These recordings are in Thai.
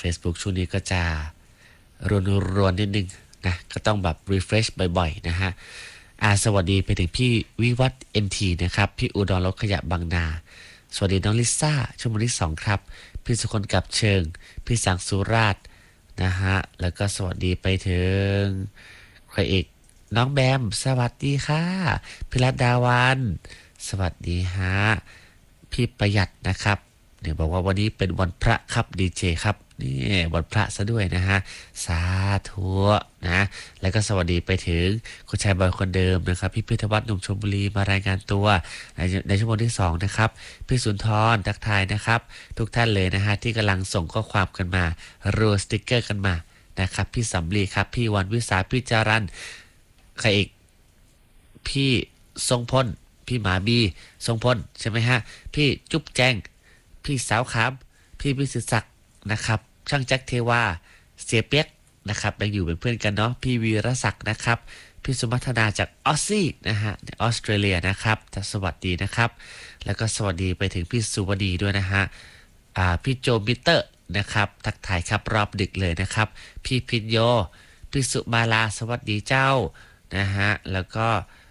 Facebook ช่วงนี้ก็จะรวนนิดนึงนะก็ต้องแบบ refresh บ่อยๆนะฮะสวัสดีไปถึงพี่วิวัฒน์ NT นะครับพี่อุดรรถขยะบางนาสวัสดีน้องลิซ่าชั่วโมงที่2ครับพี่สุคนกับเชิงพี่สังสุราชนะฮะแล้วก็สวัสดีไปถึงใครอีกน้องแบมสวัสดีค่ะพิรัตดาวันสวัสดีฮะพี่ประหยัดนะครับเนี่ยบอกว่าวันนี้เป็นวันพระครับดีเจครับนี่วันพระซะด้วยนะฮะสาธุนะแล้วก็สวัสดีไปถึงคุณชายบอยคนเดิมนะครับพี่พิทวัฒน์หนุ่มชลบุรีมารายงานตัวในชั่วโมงที่2นะครับพี่สุนทรทักทายนะครับทุกท่านเลยนะฮะที่กำลังส่งข้อความกันมารัวสติกเกอร์กันมานะครับพี่สำลีครับพี่วันวิสาพี่จารันใครอีกพี่ทรงพลพี่หมาบีทรงพลใช่ไหมฮะพี่จุ๊บแจงพี่สาวขามพี่พิสิทธิ์ศักดิ์นะครับช่างแจ็คเทวาเสียเปียกนะครับยังอยู่เป็นเพื่อนกันเนาะพี่วีรศักดิ์นะครับพี่สุมัทนาจากออสซี่นะฮะออสเตรเลียนะครับจะสวัสดีนะครับแล้วก็สวัสดีไปถึงพี่สุวดีด้วยนะฮะพี่โจมิเตอร์นะครับทักทายครับรอบดึกเลยนะครับพี่พิญโยพี่สุมาลาสวัสดีเจ้านะฮะแล้วก็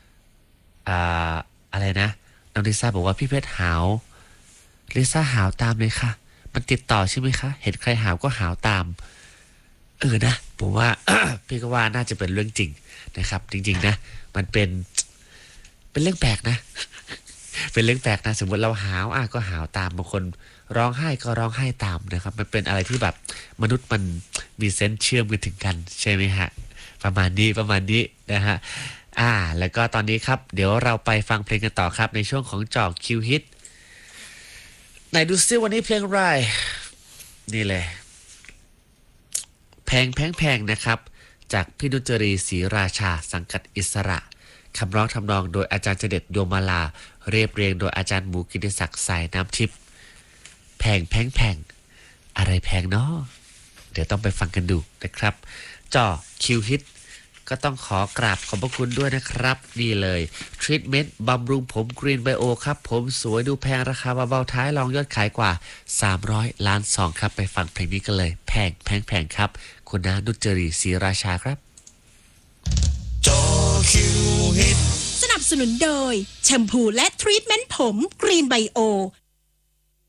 อะไรนะน้องลิซ่าบอกว่าพี่เพชรหาวลิซ่าหาวตามเลยค่ะมันติดต่อใช่ไหมคะเห็นใครหาวก็หาวตามนะผมว่า พี่ก็ว่าน่าจะเป็นเรื่องจริงนะครับจริงๆนะมันเป็นเรื่องแปลกนะ เป็นเรื่องแปลกนะสมมติเราหาวก็หาวตามบางคนร้องไห้ก็ร้องไห้ตามนะครับมันเป็นอะไรที่แบบมนุษย์มันมีเซนส์เชื่อมกันถึงกันใช่ไหมฮะประมาณนี้นะฮะแล้วก็ตอนนี้ครับเดี๋ยวเราไปฟังเพลงกันต่อครับในช่วงของจอคิวฮิตไหนดูซิวันนี้เพลงอะไรนี่เลยแพงนะครับจากพี่นุจรีศรีราชาสังกัดอิสระคำร้องทำนองโดยอาจารย์เจเด็ดดวงมาลาเรียบเรียงโดยอาจารย์หมูกิติศักดิ์สายน้ำทิพย์แพงอะไรแพงเนาะเดี๋ยวต้องไปฟังกันดูนะครับจ่อคิวฮิตก็ต้องขอกราบขอบพระคุณด้วยนะครับนี่เลยทรีทเมนต์บำรุงผมกรีนไบโอครับผมสวยดูแพงราคาเบาๆท้ายรองยอดขายกว่า300 ล้านซองครับไปฟังเพลงนี้กันเลยแพงครับคุณนานุจรีศรีราชาครับจอคิวฮิตสนับสนุนโดยแชมพูและทรีทเมนต์ผมกรีนไบโอ